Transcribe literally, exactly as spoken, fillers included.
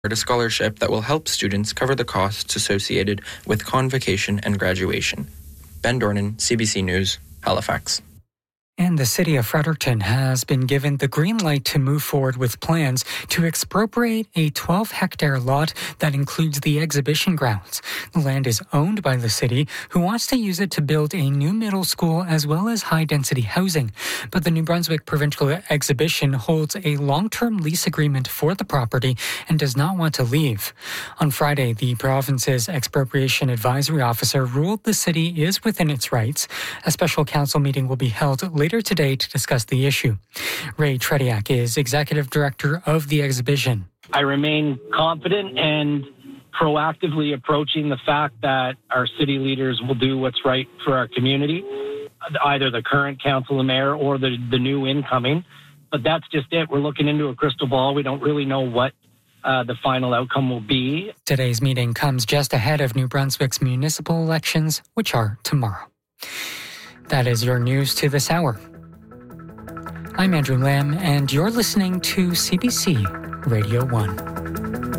a scholarship that will help students cover the costs associated with convocation and graduation. Ben Dornan, C B C News, Halifax. And the city of Fredericton has been given the green light to move forward with plans to expropriate a twelve-hectare lot that includes the exhibition grounds. The land is owned by the city, who wants to use it to build a new middle school as well as high-density housing. But the New Brunswick Provincial Exhibition holds a long-term lease agreement for the property and does not want to leave. On Friday, the province's expropriation advisory officer ruled the city is within its rights. A special council meeting will be held later today to discuss the issue. Ray Tretiak is Executive Director of the exhibition. I remain confident and proactively approaching the fact that our city leaders will do what's right for our community, either the current council and mayor or the, the new incoming. But that's just it. We're looking into a crystal ball. We don't really know what uh, the final outcome will be. Today's meeting comes just ahead of New Brunswick's municipal elections, which are tomorrow. That is your news to this hour. I'm Andrew Lamb, and you're listening to C B C Radio one.